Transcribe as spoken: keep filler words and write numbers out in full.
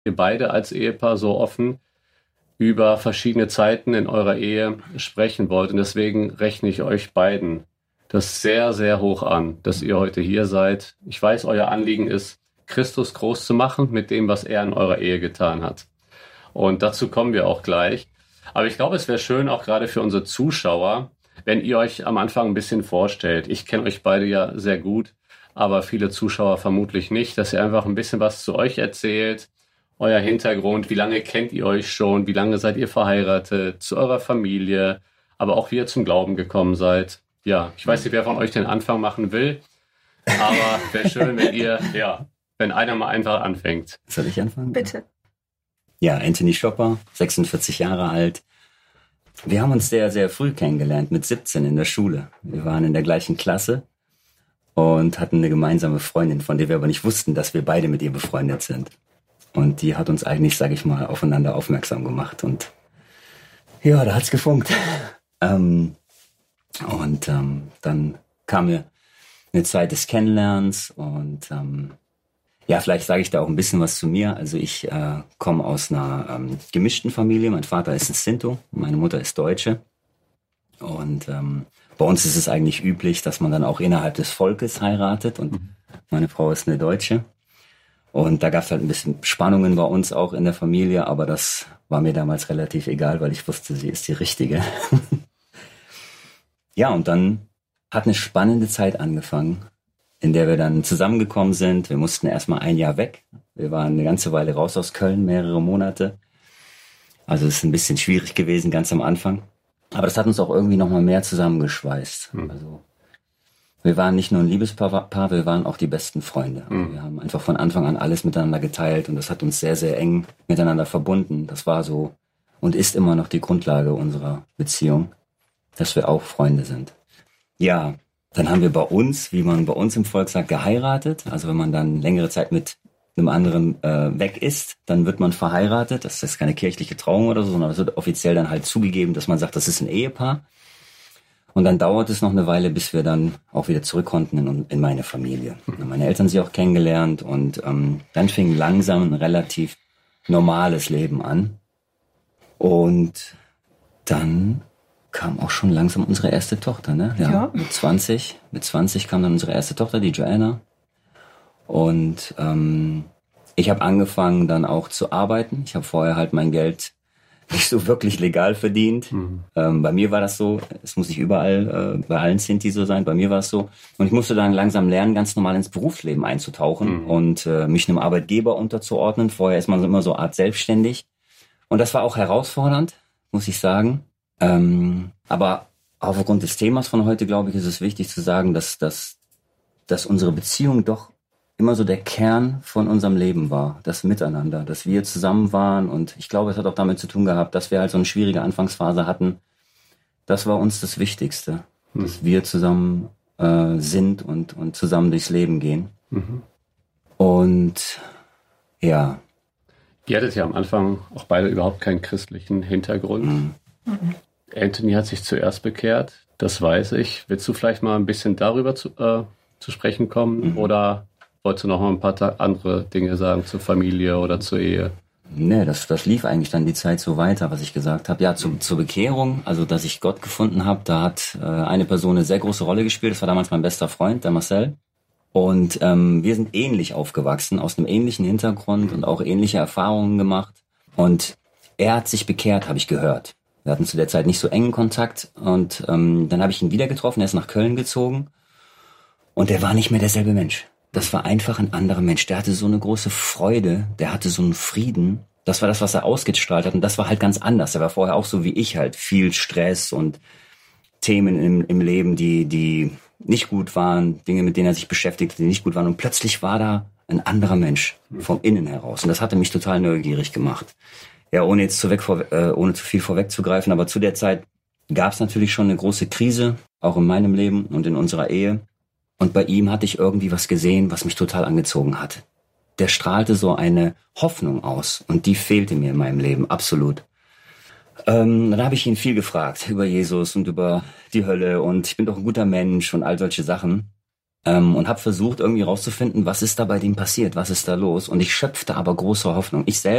ihr beide als Ehepaar so offen über verschiedene Zeiten in eurer Ehe sprechen wollt. Und deswegen rechne ich euch beiden das sehr, sehr hoch an, dass ihr heute hier seid. Ich weiß, euer Anliegen ist, Christus groß zu machen mit dem, was er in eurer Ehe getan hat. Und dazu kommen wir auch gleich. Aber ich glaube, es wäre schön, auch gerade für unsere Zuschauer, wenn ihr euch am Anfang ein bisschen vorstellt. Ich kenne euch beide ja sehr gut, aber viele Zuschauer vermutlich nicht, dass ihr einfach ein bisschen was zu euch erzählt, euer Hintergrund, wie lange kennt ihr euch schon, wie lange seid ihr verheiratet, zu eurer Familie, aber auch wie ihr zum Glauben gekommen seid. Ja, ich weiß nicht, wer von euch den Anfang machen will, aber wäre schön, wenn ihr, ja, wenn einer mal einfach anfängt. Soll ich anfangen? Bitte. Ja, Anthony Schopper, sechsundvierzig Jahre alt. Wir haben uns sehr, sehr früh kennengelernt, mit siebzehn in der Schule. Wir waren in der gleichen Klasse und hatten eine gemeinsame Freundin, von der wir aber nicht wussten, dass wir beide mit ihr befreundet sind. Und die hat uns eigentlich, sage ich mal, aufeinander aufmerksam gemacht. Und ja, da hat's gefunkt. ähm, und ähm, dann kam mir eine Zeit des Kennenlernens und ähm, ja, vielleicht sage ich da auch ein bisschen was zu mir. Also ich äh, komme aus einer ähm, gemischten Familie. Mein Vater ist ein Sinto, meine Mutter ist Deutsche. Und ähm, bei uns ist es eigentlich üblich, dass man dann auch innerhalb des Volkes heiratet. Und meine Frau ist eine Deutsche. Und da gab es halt ein bisschen Spannungen bei uns auch in der Familie. Aber das war mir damals relativ egal, weil ich wusste, sie ist die Richtige. Ja, und dann hat eine spannende Zeit angefangen, in der wir dann zusammengekommen sind. Wir mussten erstmal ein Jahr weg. Wir waren eine ganze Weile raus aus Köln, mehrere Monate. Also es ist ein bisschen schwierig gewesen, ganz am Anfang. Aber das hat uns auch irgendwie nochmal mehr zusammengeschweißt. Mhm. Also wir waren nicht nur ein Liebespaar, wir waren auch die besten Freunde. Mhm. Wir haben einfach von Anfang an alles miteinander geteilt und das hat uns sehr, sehr eng miteinander verbunden. Das war so und ist immer noch die Grundlage unserer Beziehung, dass wir auch Freunde sind. Ja, dann haben wir bei uns, wie man bei uns im Volk sagt, geheiratet. Also wenn man dann längere Zeit mit einem anderen äh, weg ist, dann wird man verheiratet. Das ist keine kirchliche Trauung oder so, sondern es wird offiziell dann halt zugegeben, dass man sagt, das ist ein Ehepaar. Und dann dauert es noch eine Weile, bis wir dann auch wieder zurück konnten in, in meine Familie. Und meine Eltern sie auch kennengelernt und ähm, dann fing langsam ein relativ normales Leben an. Und dann kam auch schon langsam unsere erste Tochter, ne? Ja, ja. Mit zwanzig, mit zwanzig kam dann unsere erste Tochter, die Joanna. Und ähm, ich habe angefangen dann auch zu arbeiten. Ich habe vorher halt mein Geld nicht so wirklich legal verdient. Mhm. Ähm, bei mir war das so, es muss nicht überall, äh, bei allen Sinti so sein, bei mir war es so. Und ich musste dann langsam lernen, ganz normal ins Berufsleben einzutauchen mhm. und äh, mich einem Arbeitgeber unterzuordnen. Vorher ist man immer so Art selbstständig. Und das war auch herausfordernd, muss ich sagen. Ähm, aber aufgrund des Themas von heute, glaube ich, ist es wichtig zu sagen, dass, dass, dass unsere Beziehung doch immer so der Kern von unserem Leben war, das Miteinander, dass wir zusammen waren und ich glaube, es hat auch damit zu tun gehabt, dass wir halt so eine schwierige Anfangsphase hatten. Das war uns das Wichtigste, mhm. dass wir zusammen äh, sind und, und zusammen durchs Leben gehen. Mhm. Und ja. Ihr hattet ja am Anfang auch beide überhaupt keinen christlichen Hintergrund. Mhm. Mhm. Anthony hat sich zuerst bekehrt, das weiß ich. Willst du vielleicht mal ein bisschen darüber zu, äh, zu sprechen kommen? Mhm. Oder wolltest du noch mal ein paar ta- andere Dinge sagen zur Familie oder zur Ehe? Nee, das, das lief eigentlich dann die Zeit so weiter, was ich gesagt habe. Ja, zu, zur Bekehrung, also dass ich Gott gefunden habe, da hat äh, eine Person eine sehr große Rolle gespielt. Das war damals mein bester Freund, der Marcel. Und ähm, wir sind ähnlich aufgewachsen, aus einem ähnlichen Hintergrund und auch ähnliche Erfahrungen gemacht. Und er hat sich bekehrt, habe ich gehört. Wir hatten zu der Zeit nicht so engen Kontakt und ähm, dann habe ich ihn wieder getroffen, er ist nach Köln gezogen und er war nicht mehr derselbe Mensch. Das war einfach ein anderer Mensch. Der hatte so eine große Freude, der hatte so einen Frieden. Das war das, was er ausgestrahlt hat und das war halt ganz anders. Er war vorher auch so wie ich halt, viel Stress und Themen im, im Leben, die die nicht gut waren, Dinge, mit denen er sich beschäftigte, die nicht gut waren und plötzlich war da ein anderer Mensch vom Innen heraus und das hatte mich total neugierig gemacht. Ja, ohne jetzt zu weg vor, äh, ohne zu viel vorwegzugreifen, aber zu der Zeit gab es natürlich schon eine große Krise, auch in meinem Leben und in unserer Ehe. Und bei ihm hatte ich irgendwie was gesehen, was mich total angezogen hat. Der strahlte so eine Hoffnung aus und die fehlte mir in meinem Leben, absolut. Ähm, dann habe ich ihn viel gefragt über Jesus und über die Hölle und ich bin doch ein guter Mensch und all solche Sachen. ähm, und habe versucht, irgendwie rauszufinden, was ist da bei dem passiert, was ist da los. Und ich schöpfte aber große Hoffnung. Ich selbst